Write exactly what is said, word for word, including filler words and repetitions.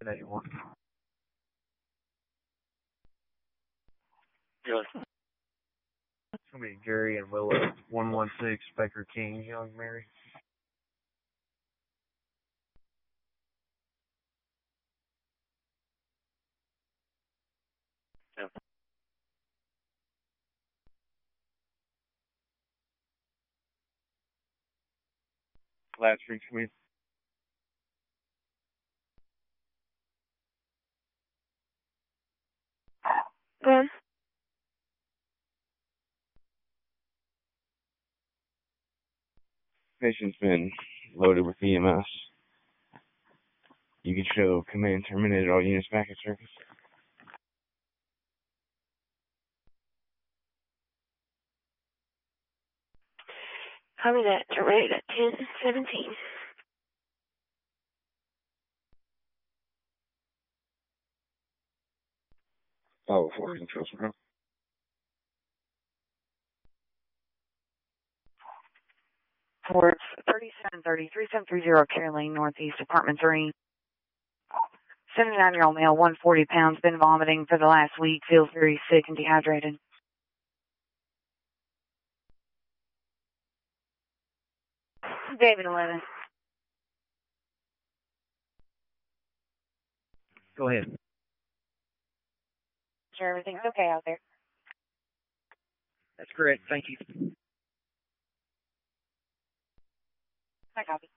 Anyone. Yes. It's going to be Gary and Willow, one one six Becker King, Young Mary. Yeah. Last week, Smith. Good. Patient's been loaded with E M S. You can show command terminated all units back at surface. Copy that. Terminated at ten seventeen. Follow four controls, bro. Towards thirty-seven thirty, three seven three zero Caroline Northeast, Apartment three. seventy-nine-year-old male, one hundred forty pounds, been vomiting for the last week, feels very sick and dehydrated. David eleven. Go ahead. Sure everything's okay out there. That's correct. Thank you. I copy.